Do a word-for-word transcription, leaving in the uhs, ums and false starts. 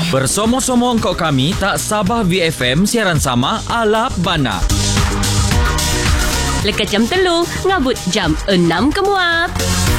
Bersomong-somong kok kami tak Sabah V F M siaran sama ala bana. Lekat jam telu, ngabut jam enam kemuat.